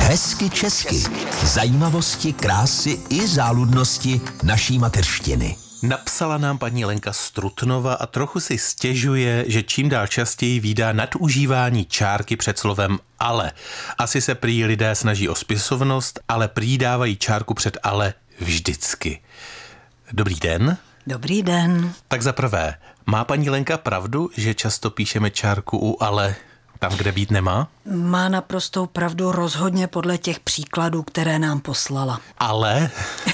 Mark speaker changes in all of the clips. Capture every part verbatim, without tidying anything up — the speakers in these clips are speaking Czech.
Speaker 1: Hezky česky. Zajímavosti, krásy i záludnosti naší mateřštiny.
Speaker 2: Napsala nám paní Lenka Strutnova a trochu si stěžuje, že čím dál častěji vídá nadužívání čárky před slovem ale. Asi se prý lidé snaží o spisovnost, ale prý dávají čárku před ale vždycky. Dobrý den.
Speaker 3: Dobrý den.
Speaker 2: Tak za prvé, má paní Lenka pravdu, že často píšeme čárku u ale tam, kde být nemá?
Speaker 3: Má naprostou pravdu rozhodně podle těch příkladů, které nám poslala.
Speaker 2: Ale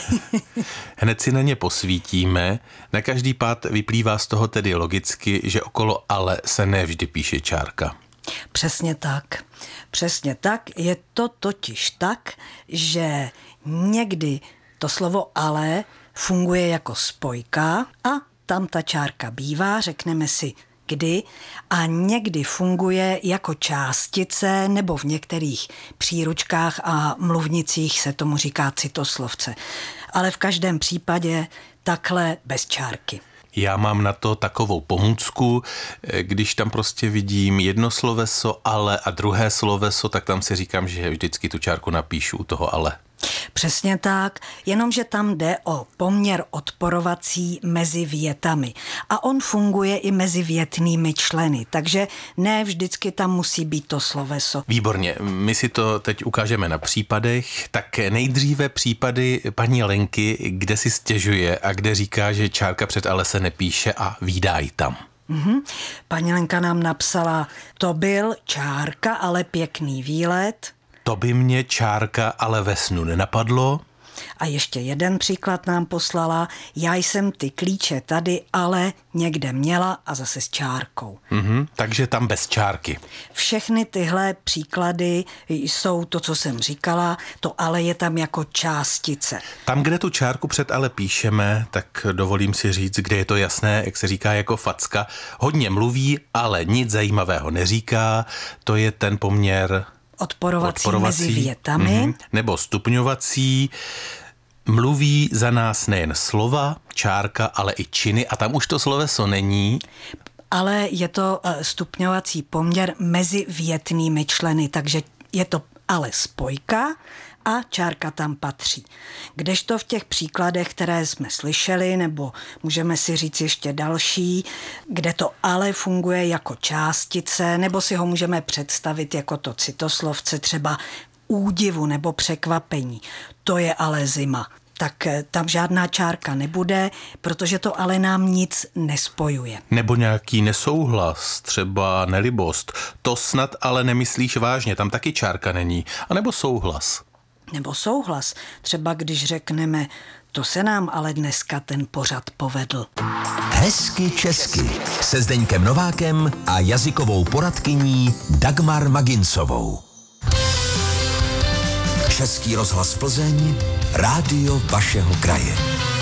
Speaker 2: hned si na ně posvítíme. Na každý pád vyplývá z toho tedy logicky, že okolo ale se nevždy píše čárka.
Speaker 3: Přesně tak. Přesně tak. Je to totiž tak, že někdy to slovo ale funguje jako spojka a tam ta čárka bývá, řekneme si kdy, a někdy funguje jako částice nebo v některých příručkách a mluvnicích se tomu říká citoslovce. Ale v každém případě takhle bez čárky.
Speaker 2: Já mám na to takovou pomůcku, když tam prostě vidím jedno sloveso ale a druhé sloveso, tak tam si říkám, že vždycky tu čárku napíšu u toho ale.
Speaker 3: Přesně tak, jenomže tam jde o poměr odporovací mezi větami. A on funguje i mezi větnými členy, takže ne vždycky tam musí být to sloveso.
Speaker 2: Výborně, my si to teď ukážeme na případech. Tak nejdříve případy paní Lenky, kde si stěžuje a kde říká, že čárka před ale se nepíše a vídá ji tam.
Speaker 3: Mm-hmm. Paní Lenka nám napsala, to byl čárka, ale pěkný výlet.
Speaker 2: To by mě čárka ale ve snu nenapadlo.
Speaker 3: A ještě jeden příklad nám poslala. Já jsem ty klíče tady, ale někde měla a zase s čárkou.
Speaker 2: Mm-hmm, takže tam bez čárky.
Speaker 3: Všechny tyhle příklady jsou to, co jsem říkala, to ale je tam jako částice.
Speaker 2: Tam, kde tu čárku před ale píšeme, tak dovolím si říct, kde je to jasné, jak se říká jako facka. Hodně mluví, ale nic zajímavého neříká. To je ten poměr
Speaker 3: Odporovací,
Speaker 2: odporovací
Speaker 3: mezi větami.
Speaker 2: Mm, nebo stupňovací. Mluví za nás nejen slova, čárka, ale i činy a tam už to sloveso není. Ale
Speaker 3: je to stupňovací poměr mezi větnými členy, takže je to ale spojka a čárka tam patří. Kdežto v těch příkladech, které jsme slyšeli, nebo můžeme si říct ještě další, kde to ale funguje jako částice, nebo si ho můžeme představit jako to citoslovce, třeba údivu nebo překvapení. To je ale zima. Tak tam žádná čárka nebude, protože to ale nám nic nespojuje.
Speaker 2: Nebo nějaký nesouhlas, třeba nelibost. To snad ale nemyslíš vážně, tam taky čárka není. A nebo souhlas.
Speaker 3: Nebo souhlas. Třeba když řekneme, to se nám ale dneska ten pořad povedl.
Speaker 1: Hezky česky se Zdeňkem Novákem a jazykovou poradkyní Dagmar Maginsovou. Český rozhlas Plzeň, rádio vašeho kraje.